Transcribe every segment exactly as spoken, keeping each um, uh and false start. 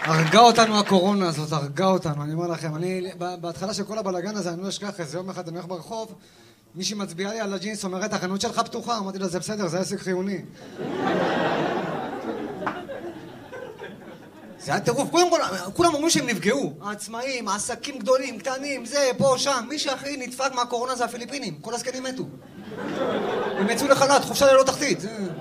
הרגה אותנו הקורונה הזאת, הרגה אותנו, אני אומר לכם. אני, בהתחלה של כל הבלגן הזה, אני לא אשכח איזה יום אחד, אני הולך ברחוב, מישהי מצביעה לי על הג'ינס, אומרת, החנות שלך פתוחה, אמרתי לה, זה בסדר, זה עסק חיוני. זה היה טירוף, כולם, כולם אומרים שהם נפגעו, העצמאים, העסקים גדולים, קטנים, זה, פה, שם, מי שהכי נדפק מהקורונה זה הפיליפינים, כל הזקנים מתו. הם יצאו לחל"ת, חופשה ללא תחתית.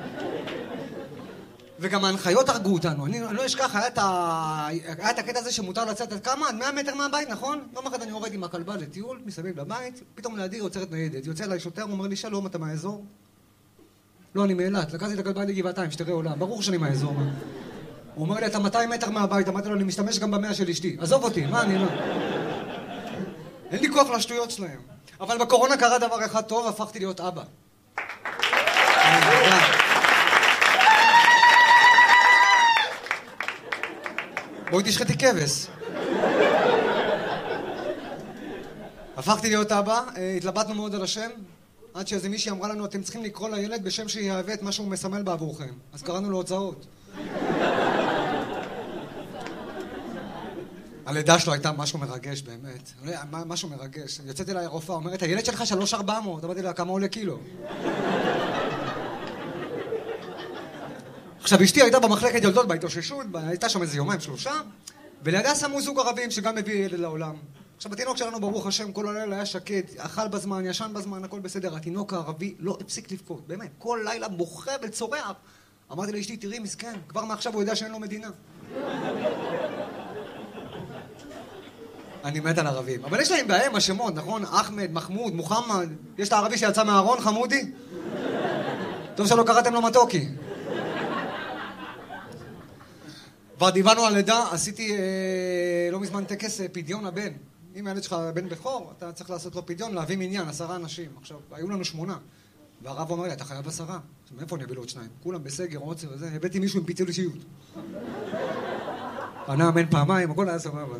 וגם ההנחיות הרגו אותנו, אני, אני לא אשכח, היה את, ה... היה את הקטע הזה שמותר לצאת עד כמה? עד מאה מטר מהבית, נכון? יום אחד אני יורד עם הכלבה לטיול, מסביב לבית, פתאום לידי יוצרת ניידת, יוצא אליי שוטר, הוא אומר לי, שלום, אתה מהאזור? לא, אני מאילת, לקחתי את הכלבה לגבעתיים, שתראה עולם, ברור שאני מהאזור. הוא אומר לי, אתה מאתיים מטר מהבית, אמרתי לו, אני משתמש גם במאה של אשתי, עזוב אותי, מה אני לא... אין לי כוח לשטויות שלהם. אבל בקורונה קרה דבר אחד טוב, הפכתי להיות אבא. בואי תשחטי כבש. הפכתי להיות אבא, התלבטנו מאוד על השם, עד שאיזה מישהי אמרה לנו, אתם צריכים לקרוא לילד בשם שיהווה את מה שהוא מסמל בעבורכם. אז קראנו לו הוצאות. הלידה שלו הייתה משהו מרגש באמת, משהו מרגש. יוצאת אליי הרופאה, אומרת, הילד שלך שלוש ארבע מאות, אמרתי לה, כמה עולה קילו? עכשיו, אשתי הייתה במחלקת יולדות בהתאוששות, הייתה שם איזה יומיים שלושה, ולידה שמו זוג ערבים שגם הביא ילד לעולם. עכשיו, התינוק שלנו, ברוך השם, כל הלילה היה שקט, אכל בזמן, ישן בזמן, הכל בסדר. התינוק הערבי לא הפסיק לבכות, באמת, כל לילה בוכה וצורח. אמרתי לאשתי, תראי, מסכן, כבר מעכשיו הוא יודע שאין לו מדינה. אני מת על ערבים. אבל יש להם בעיה עם השמות, נכון? אחמד, מחמוד, מוחמד. יש את הערבי שיצא מהארון, חמודי? טוב שלא קראתם לו מתוקי. כבר דיברנו על לידה, עשיתי אה, לא מזמן טקס אה, פדיון הבן. אם הילד שלך בן בכור, אתה צריך לעשות לו פדיון, להביא מניין, עשרה אנשים. עכשיו, היו לנו שמונה. והרב אומר לי, אתה חייב עשרה. עכשיו, מאיפה אני אביא לו עוד שניים? כולם בסגר, עוצר וזה. הבאתי מישהו עם פיצול אישיות. פנה אמן פעמיים, הכל היה סבבה.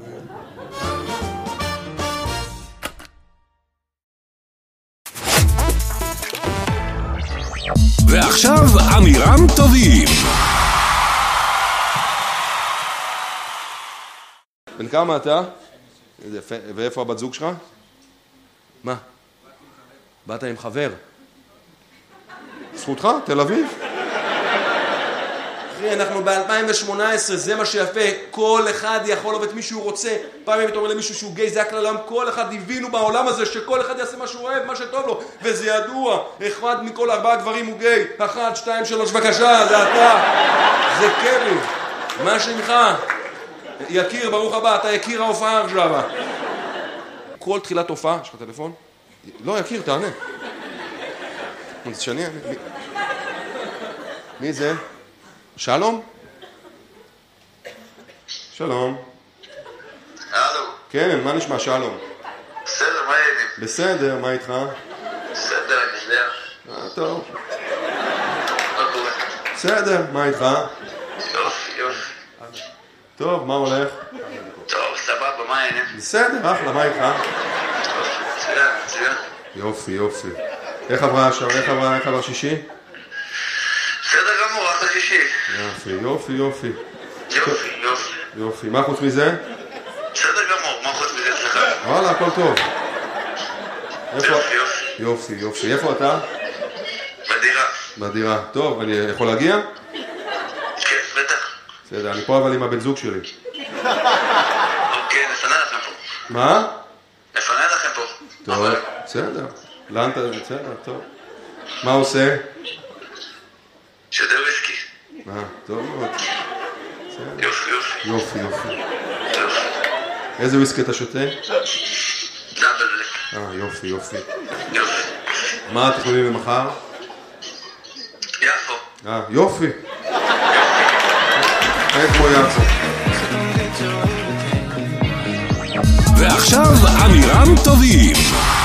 ועכשיו אמירם טובים. בן כמה אתה? ואיפה הבת זוג שלך? מה? באת עם חבר? זכותך? תל אביב? אחי, אנחנו ב-אלפיים ושמונה עשרה, זה מה שיפה, כל אחד יכול לעבוד מי שהוא רוצה. פעם אם אתה אומר למישהו שהוא גיי, זה הכלל העולם, כל אחד הבינו בעולם הזה שכל אחד יעשה מה שהוא אוהב, מה שטוב לו, וזה ידוע, אחד מכל ארבעה גברים הוא גיי, אחת, שתיים, שלוש, בבקשה, זה אתה, זה קרי, מה שמך? יקיר, ברוך הבא, אתה יקיר ההופעה עכשיו. כל תחילת הופעה, יש לך טלפון? לא, יקיר, תענה. זה שני, מי זה? שלום? שלום. הלו. כן, מה נשמע, שלום? בסדר, מה העניינים? בסדר, מה איתך? בסדר, אני יודע. אה, טוב. מה קורה? בסדר, מה איתך? יופי, יופי. טוב, מה הולך? טוב, סבבה, מה העניינים? בסדר, אחלה, מה איתך? מצוין, מצוין. יופי, יופי. איך עברה השעה? איך עברה, איך עבר שישי? בסדר גמור, אחלה שישי. יופי, יופי, יופי. יופי, יופי. יופי, מה חוץ מזה? בסדר גמור, מה חוץ מזה אצלך? וואלה, הכל טוב. יופי, יופי. יופי, יופי. איפה אתה? בדירה. בדירה. טוב, אני יכול להגיע? כן, בטח. בסדר, אני פה אבל עם הבן זוג שלי. אוקיי, נפנה לכם פה. מה? נפנה לכם פה. טוב, בסדר. לאן אתה... בסדר, טוב. מה עושה? שותה וויסקי. אה, טוב מאוד. יופי, יופי. יופי, יופי. יופי. איזה וויסקי אתה שותה? דאבל בלק. אה, יופי, יופי. יופי. מה התכנונים למחר? יפו. אה, יופי. אין כמו יפו. ועכשיו אמירם טובים.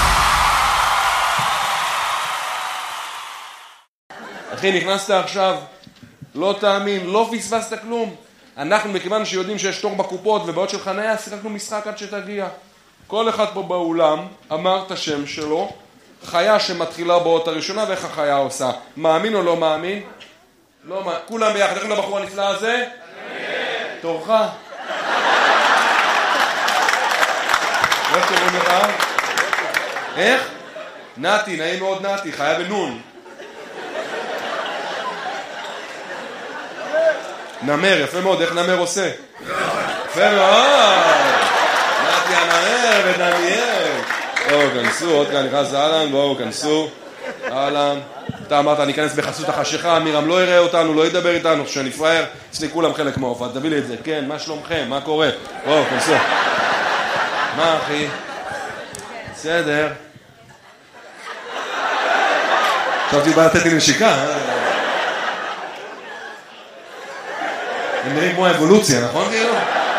אחי, נכנסת עכשיו, לא תאמין, לא פספסת כלום. אנחנו, מכיוון שיודעים שיש תור בקופות ובעוד של חניה, שיחקנו משחק עד שתגיע. כל אחד פה באולם אמר את השם שלו, חיה שמתחילה באות הראשונה ואיך החיה עושה. מאמין או לא מאמין? לא מאמין. כולם ביחד, איך לבחור הנפלא הזה? תורך. איך קוראים לך? איך? נתי, נעים מאוד נתי, חיה בנון. נמר, יפה מאוד, איך נמר עושה? יפה מאוד! נתי הנמר ודניאל. בואו, כנסו, עוד כאן נכנס אהלן, בואו, כנסו. אהלן. אתה אמרת, אני אכנס בחסות החשיכה, מירם לא יראה אותנו, לא ידבר איתנו, שאני פרייר, אצלי כולם חלק מההופעה, תביא לי את זה. כן, מה שלומכם? מה קורה? בואו, כנסו. מה אחי? בסדר. חשבתי בא לתת לי נשיקה. הם נראים כמו האבולוציה, נכון כאילו?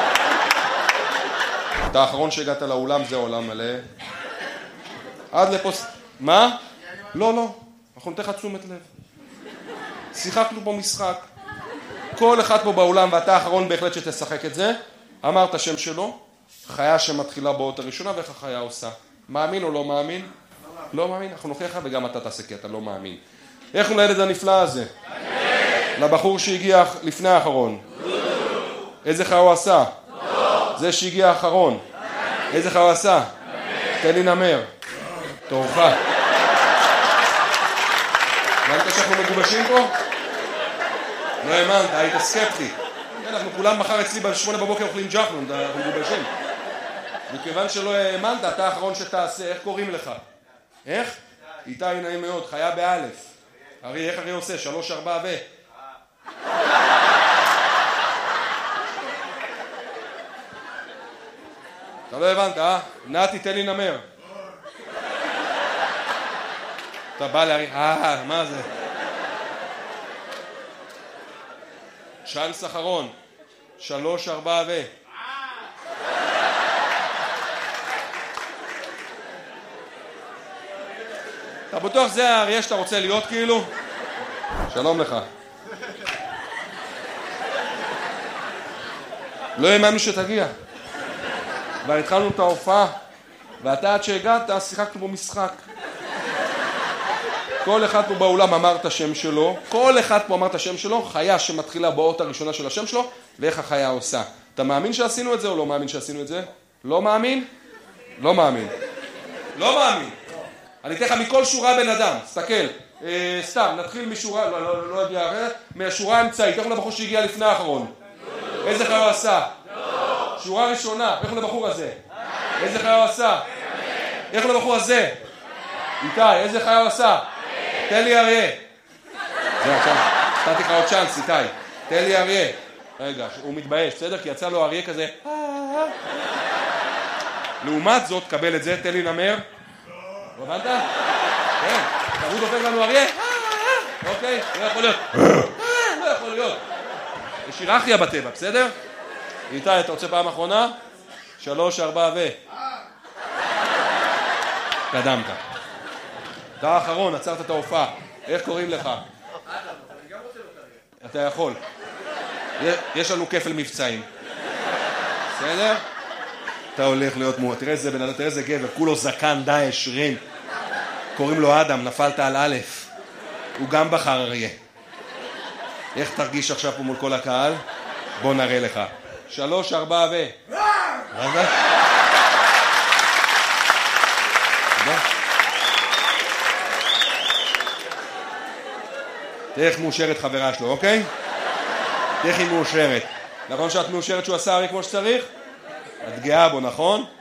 אתה האחרון שהגעת לאולם, זה עולם מלא. עד לפוס... מה? לא, לא. אנחנו נתן לך תשומת לב. שיחקנו פה משחק. כל אחד פה באולם, ואתה האחרון בהחלט שתשחק את זה. אמרת שם שלו, חיה שמתחילה באות הראשונה, ואיך החיה עושה. מאמין או לא מאמין? לא מאמין, אנחנו נוכיח לך וגם אתה תעשה כי אתה לא מאמין. איך הוא לילד הנפלא הזה? לבחור שהגיע לפני האחרון. איזה חיה הוא עשה? זה שהגיע האחרון. איזה חיה הוא עשה? תן לי נמר. תורך. הבנת שאנחנו מגובשים פה? לא האמנת, היית סקפטי. אנחנו כולם מחר אצלי בשמונה בבוקר אוכלים ג'חנון, אנחנו מגובשים. מכיוון שלא האמנת, אתה האחרון שתעשה, איך קוראים לך? איך? איתי נעים מאוד, חיה באלף. ארי, איך ארי עושה? שלוש, ארבע ו... אתה לא הבנת, אה? נתי, תן לי נמר. אתה בא לארי, אה, מה זה? צ'אנס אחרון. שלוש, ארבע ו... אתה בטוח זה האריה שאתה רוצה להיות כאילו? שלום לך. לא האמנו שתגיע. כבר התחלנו את ההופעה, ואתה עד שהגעת שיחקנו בו משחק. כל אחד פה באולם אמר את השם שלו, כל אחד פה אמר את השם שלו, חיה שמתחילה באות הראשונה של השם שלו, ואיך החיה עושה. אתה מאמין שעשינו את זה או לא מאמין שעשינו את זה? לא מאמין? לא מאמין. לא מאמין. אני אתן לך מכל שורה בן אדם, תסתכל. אה, סתם, נתחיל משורה, לא, לא, לא, לא יודע אחרת, מהשורה האמצעית, איך הוא לבחור שהגיע לפני האחרון? איזה חיה הוא עשה? שורה ראשונה, איך הוא לבחור הזה? איזה חיה הוא עשה? איך הוא לבחור הזה? איתי, איזה חיה הוא עשה? תן לי אריה. זה עכשיו, נתתי לך עוד צ'אנס, איתי. תן לי אריה. רגע, הוא מתבייש, בסדר? כי יצא לו אריה כזה. לעומת זאת, קבל את זה, תן לי נמר. לא הבנת? כן, הוא דופק לנו אריה. אוקיי, לא יכול להיות. לא יכול להיות. יש היררכיה בטבע, בסדר? איתי, אתה רוצה פעם אחרונה? שלוש, ארבע ו... קדמת. אתה האחרון, עצרת את ההופעה. איך קוראים לך? אתה יכול. יש לנו כפל מבצעים. בסדר? אתה הולך להיות מועט. תראה איזה בן אדם, תראה איזה גבר, כולו זקן, דאעש, רין. קוראים לו אדם, נפלת על א'. הוא גם בחר אריה. איך תרגיש עכשיו פה מול כל הקהל? בוא נראה לך. שלוש, ארבע ו... מה זה? תראה איך מאושרת חברה שלו, אוקיי? תראה איך היא מאושרת. נכון שאת מאושרת שהוא עשה אריה כמו שצריך? את גאה בו, נכון?